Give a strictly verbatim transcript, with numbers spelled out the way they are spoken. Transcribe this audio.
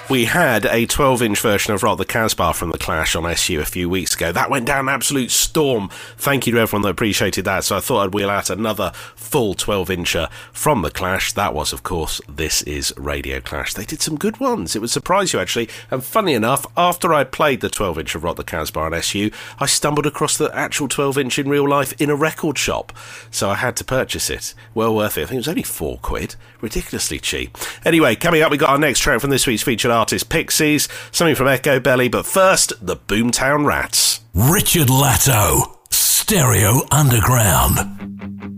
We had a twelve-inch version of Rock the Casbah from The Clash on S U a few weeks ago. That went down an absolute storm. Thank you to everyone that appreciated that. So I thought I'd wheel out another full twelve-incher from The Clash. That was, of course, This Is Radio Clash. They did some good ones. It would surprise you, actually. And funny enough, after I played the twelve-inch of Rock the Casbah on S U, I stumbled across the actual twelve-inch in real life in a record shop. So I had to purchase it. Well worth it. I think it was only four quid. Ridiculously cheap. Anyway, coming up, we got our next track from this week's featured artist, Pixies, something from Echo Belly, but first, the Boomtown Rats. Richard Latto, Stereo Underground.